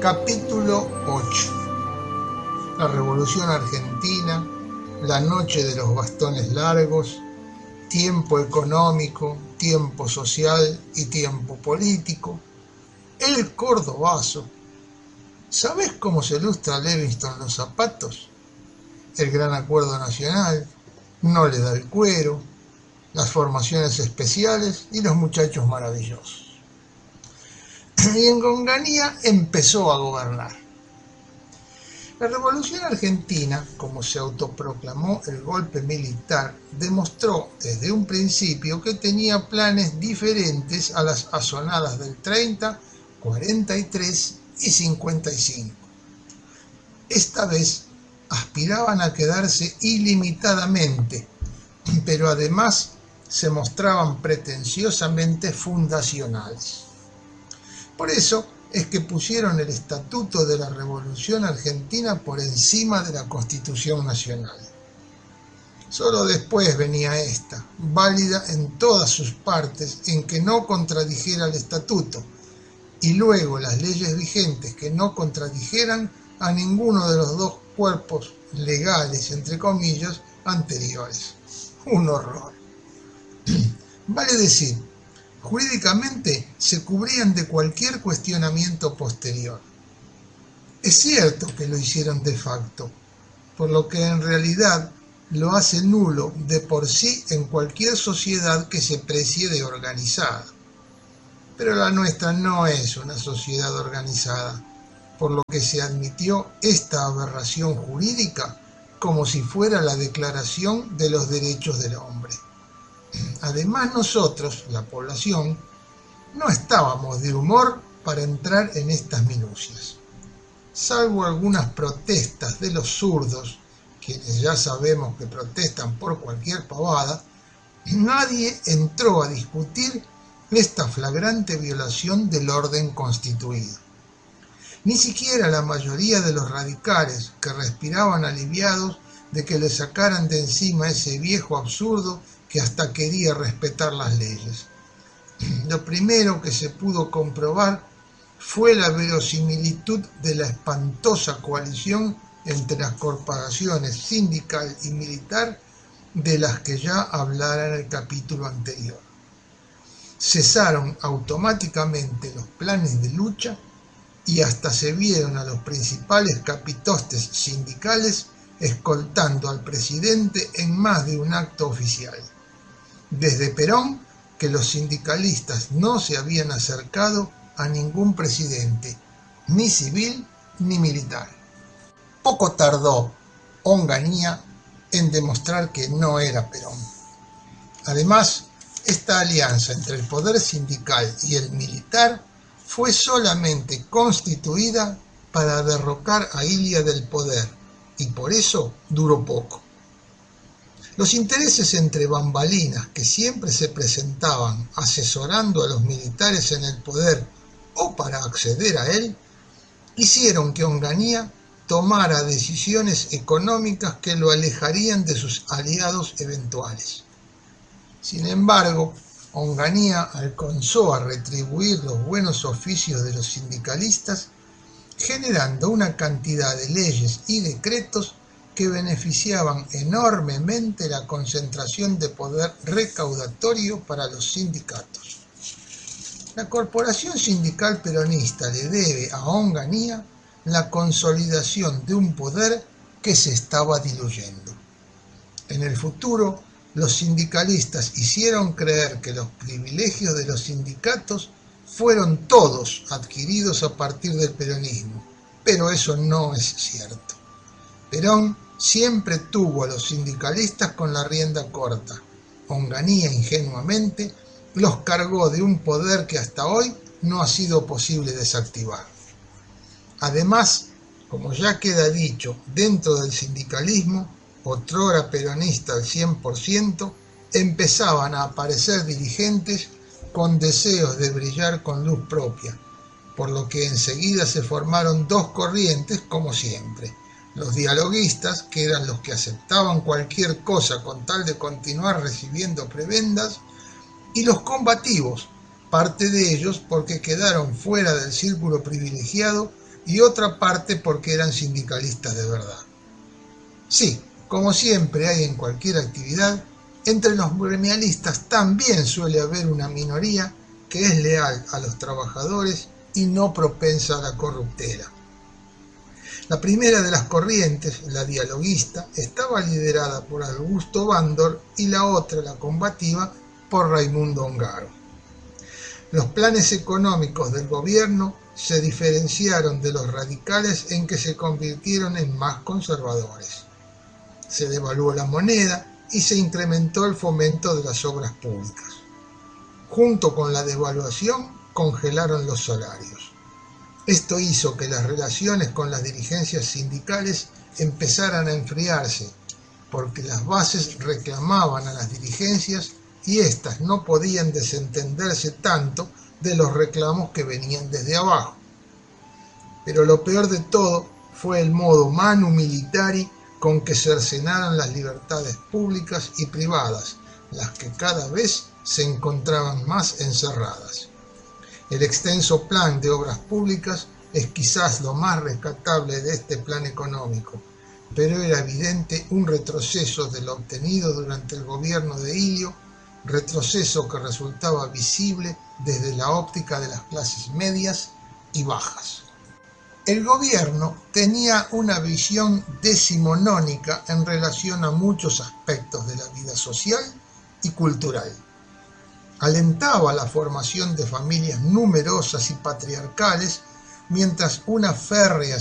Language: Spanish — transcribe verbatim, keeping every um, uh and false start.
Capítulo ocho. La Revolución Argentina, la noche de los bastones largos, tiempo económico, tiempo social y tiempo político, el cordobazo. ¿Sabés cómo se lustra Levingston los zapatos? El gran acuerdo nacional, no le da el cuero, las formaciones especiales y los muchachos maravillosos. Y en Onganía empezó a gobernar. La Revolución Argentina, como se autoproclamó el golpe militar, demostró desde un principio que tenía planes diferentes a las asonadas del treinta, cuarenta y tres y cincuenta y cinco. Esta vez aspiraban a quedarse ilimitadamente, pero además se mostraban pretenciosamente fundacionales. Por eso es que pusieron el Estatuto de la Revolución Argentina por encima de la Constitución Nacional. Solo después venía esta, válida en todas sus partes, en que no contradijera el Estatuto, y luego las leyes vigentes que no contradijeran a ninguno de los dos cuerpos legales, entre comillas, anteriores. Un horror. Vale decir, jurídicamente se cubrían de cualquier cuestionamiento posterior. Es cierto que lo hicieron de facto, por lo que en realidad lo hace nulo de por sí en cualquier sociedad que se precie de organizada. Pero la nuestra no es una sociedad organizada, por lo que se admitió esta aberración jurídica como si fuera la Declaración de los Derechos del Hombre. Además nosotros, la población, no estábamos de humor para entrar en estas minucias. Salvo algunas protestas de los zurdos, quienes ya sabemos que protestan por cualquier pavada, nadie entró a discutir esta flagrante violación del orden constituido. Ni siquiera la mayoría de los radicales, que respiraban aliviados de que le sacaran de encima ese viejo absurdo que hasta quería respetar las leyes. Lo primero que se pudo comprobar fue la verosimilitud de la espantosa coalición entre las corporaciones sindical y militar de las que ya hablara en el capítulo anterior. Cesaron automáticamente los planes de lucha y hasta se vieron a los principales capitostes sindicales escoltando al presidente en más de un acto oficial. Desde Perón, que los sindicalistas no se habían acercado a ningún presidente, ni civil ni militar. Poco tardó Onganía en demostrar que no era Perón. Además, esta alianza entre el poder sindical y el militar fue solamente constituida para derrocar a Ilia del poder, y por eso duró poco. Los intereses entre bambalinas que siempre se presentaban asesorando a los militares en el poder o para acceder a él, hicieron que Onganía tomara decisiones económicas que lo alejarían de sus aliados eventuales. Sin embargo, Onganía alcanzó a retribuir los buenos oficios de los sindicalistas, generando una cantidad de leyes y decretos que beneficiaban enormemente la concentración de poder recaudatorio para los sindicatos. La Corporación Sindical Peronista le debe a Onganía la consolidación de un poder que se estaba diluyendo. En el futuro, los sindicalistas hicieron creer que los privilegios de los sindicatos fueron todos adquiridos a partir del peronismo, pero eso no es cierto. Perón siempre tuvo a los sindicalistas con la rienda corta. Onganía ingenuamente los cargó de un poder que hasta hoy no ha sido posible desactivar. Además, como ya queda dicho, dentro del sindicalismo, otrora peronista al cien por ciento, empezaban a aparecer dirigentes con deseos de brillar con luz propia, por lo que enseguida se formaron dos corrientes como siempre: los dialoguistas, que eran los que aceptaban cualquier cosa con tal de continuar recibiendo prebendas, y los combativos, parte de ellos porque quedaron fuera del círculo privilegiado y otra parte porque eran sindicalistas de verdad. Sí, como siempre hay en cualquier actividad, entre los gremialistas también suele haber una minoría que es leal a los trabajadores y no propensa a la corruptela. La primera de las corrientes, la dialoguista, estaba liderada por Augusto Bandor y la otra, la combativa, por Raimundo Ongaro. Los planes económicos del gobierno se diferenciaron de los radicales en que se convirtieron en más conservadores. Se devaluó la moneda y se incrementó el fomento de las obras públicas. Junto con la devaluación, congelaron los salarios. Esto hizo que las relaciones con las dirigencias sindicales empezaran a enfriarse, porque las bases reclamaban a las dirigencias y éstas no podían desentenderse tanto de los reclamos que venían desde abajo. Pero lo peor de todo fue el modo manu militari con que cercenaron las libertades públicas y privadas, las que cada vez se encontraban más encerradas. El extenso plan de obras públicas es quizás lo más rescatable de este plan económico, pero era evidente un retroceso de lo obtenido durante el gobierno de Ilio, retroceso que resultaba visible desde la óptica de las clases medias y bajas. El gobierno tenía una visión decimonónica en relación a muchos aspectos de la vida social y cultural. Alentaba la formación de familias numerosas y patriarcales, mientras una férrea